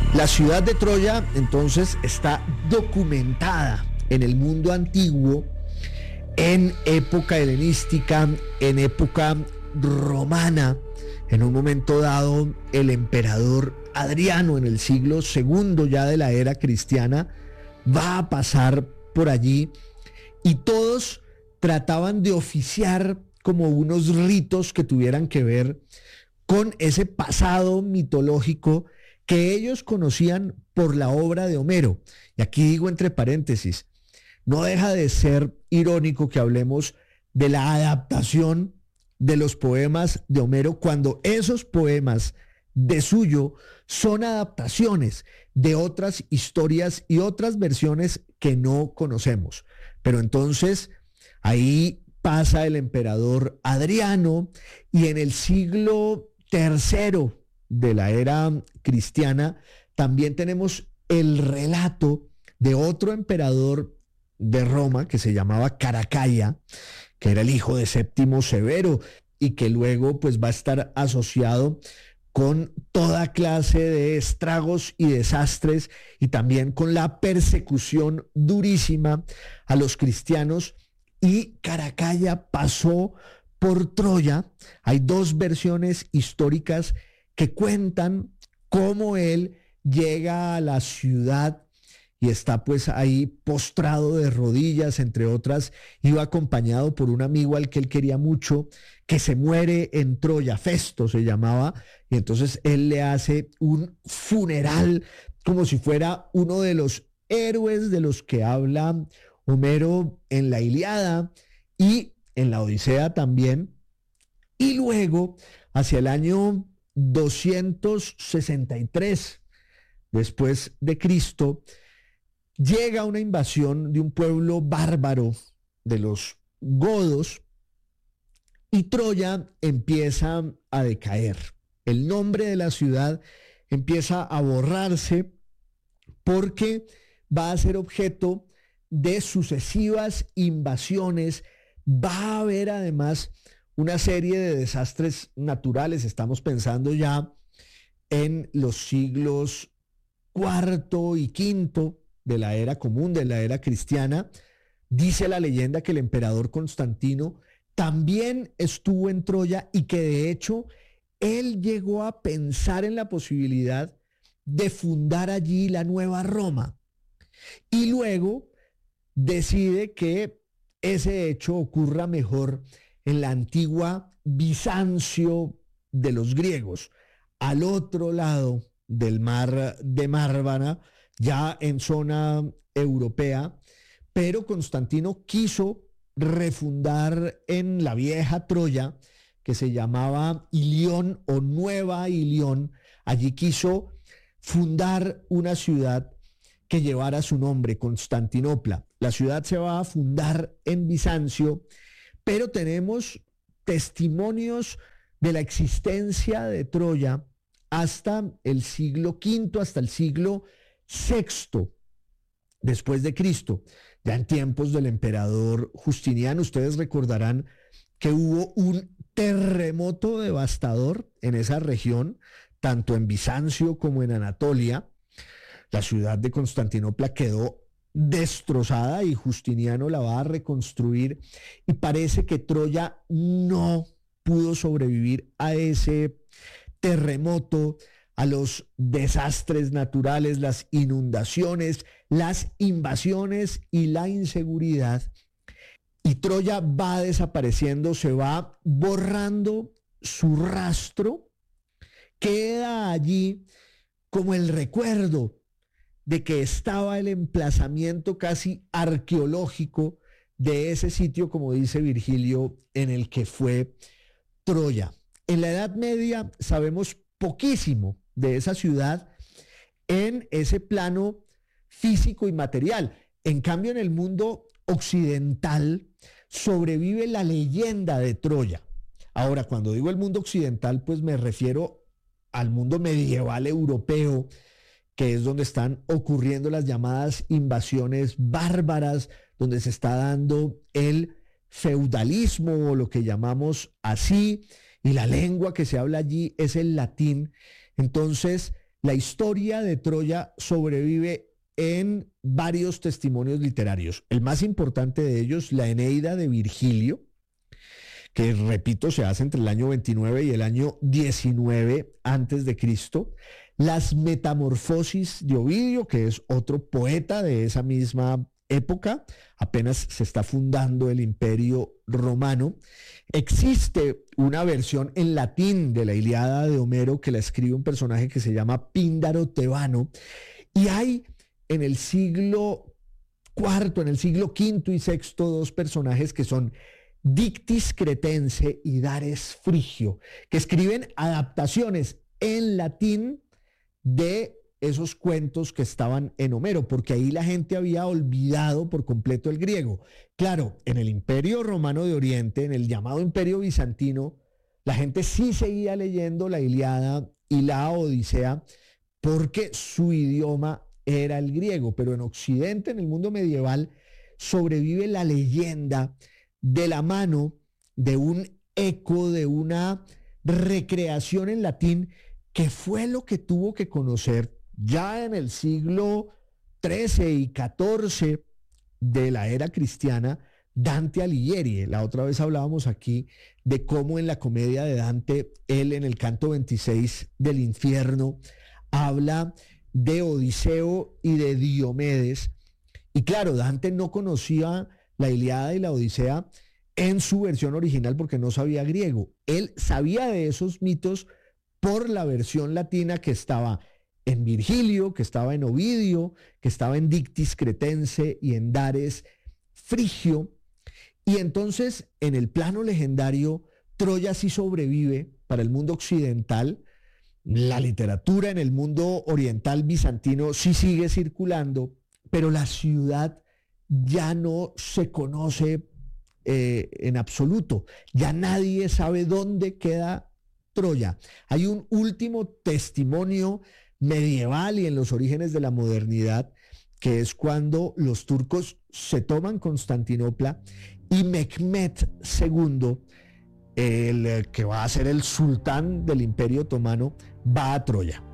La ciudad de Troya, entonces, está documentada en el mundo antiguo, en época helenística, en época romana. En un momento dado, el emperador Adriano, en el siglo segundo ya de la era cristiana, va a pasar por allí y todos trataban de oficiar como unos ritos que tuvieran que ver con ese pasado mitológico que ellos conocían por la obra de Homero. Y aquí digo entre paréntesis, no deja de ser irónico que hablemos de la adaptación de los poemas de Homero cuando esos poemas de suyo son adaptaciones de otras historias y otras versiones que no conocemos. Pero entonces ahí pasa el emperador Adriano y en el siglo tercero de la era cristiana también tenemos el relato de otro emperador de Roma que se llamaba Caracalla, que era el hijo de Séptimo Severo y que luego pues va a estar asociado con toda clase de estragos y desastres y también con la persecución durísima a los cristianos. Y Caracalla pasó por Troya. Hay dos versiones históricas que cuentan cómo él llega a la ciudad y está pues ahí postrado de rodillas, entre otras, iba acompañado por un amigo al que él quería mucho, que se muere en Troya, Festo se llamaba, y entonces él le hace un funeral como si fuera uno de los héroes de los que habla Homero en la Ilíada y en la Odisea también. Y luego, hacia el año 263 después de Cristo, llega una invasión de un pueblo bárbaro, de los godos, y Troya empieza a decaer. El nombre de la ciudad empieza a borrarse porque va a ser objeto de sucesivas invasiones. Va a haber además una serie de desastres naturales. Estamos pensando ya en los siglos cuarto y quinto de la era común, de la era cristiana. Dice la leyenda que el emperador Constantino también estuvo en Troya y que de hecho él llegó a pensar en la posibilidad de fundar allí la nueva Roma. Y luego decide que ese hecho ocurra mejor en la antigua Bizancio de los griegos, al otro lado del mar de Mármara, ya en zona europea, pero Constantino quiso refundar en la vieja Troya, que se llamaba Ilión o Nueva Ilión. Allí quiso fundar una ciudad que llevara su nombre, Constantinopla. La ciudad se va a fundar en Bizancio, pero tenemos testimonios de la existencia de Troya hasta el siglo V, hasta el siglo VI después de Cristo. Ya en tiempos del emperador Justiniano, ustedes recordarán que hubo un terremoto devastador en esa región, tanto en Bizancio como en Anatolia. La ciudad de Constantinopla quedó destrozada y Justiniano la va a reconstruir y parece que Troya no pudo sobrevivir a ese terremoto, a los desastres naturales, las inundaciones, las invasiones y la inseguridad. Y Troya va desapareciendo, se va borrando su rastro, queda allí como el recuerdo de que estaba el emplazamiento casi arqueológico de ese sitio, como dice Virgilio, en el que fue Troya. En la Edad Media sabemos poquísimo de esa ciudad en ese plano físico y material. En cambio, en el mundo occidental sobrevive la leyenda de Troya. Ahora, cuando digo el mundo occidental, pues me refiero al mundo medieval europeo, que es donde están ocurriendo las llamadas invasiones bárbaras, donde se está dando el feudalismo o lo que llamamos así, y la lengua que se habla allí es el latín. Entonces, La historia de Troya sobrevive en varios testimonios literarios. El más importante de ellos, la Eneida de Virgilio, que repito, se hace entre el año 29 y el año 19 antes de Cristo. Las Metamorfosis de Ovidio, que es otro poeta de esa misma época, apenas se está fundando el Imperio Romano. Existe una versión en latín de la Ilíada de Homero que la escribe un personaje que se llama Píndaro Tebano, y hay en el siglo IV, en el siglo V y VI, dos personajes que son Dictis Cretense y Dares Frigio, que escriben adaptaciones en latín de esos cuentos que estaban en Homero, porque ahí la gente había olvidado por completo el griego. Claro, en el Imperio Romano de Oriente, en el llamado Imperio Bizantino, la gente sí seguía leyendo la Ilíada y la Odisea porque su idioma era el griego, pero en Occidente, en el mundo medieval, sobrevive la leyenda de la mano de un eco, de una recreación en latín, que fue lo que tuvo que conocer ya en el siglo XIII y XIV de la era cristiana Dante Alighieri. La otra vez hablábamos aquí de cómo en la comedia de Dante, él en el canto 26 del infierno habla de Odiseo y de Diomedes. Y claro, Dante no conocía la Ilíada y la Odisea en su versión original porque no sabía griego. Él sabía de esos mitos por la versión latina que estaba en Virgilio, que estaba en Ovidio, que estaba en Dictis Cretense y en Dares Frigio. Y entonces, en el plano legendario, Troya sí sobrevive para el mundo occidental. La literatura en el mundo oriental bizantino sí sigue circulando, pero la ciudad ya no se conoce en absoluto. Ya nadie sabe dónde queda Troya. Hay un último testimonio medieval y en los orígenes de la modernidad, que es cuando los turcos se toman Constantinopla y Mehmed II, el que va a ser el sultán del Imperio Otomano, va a Troya.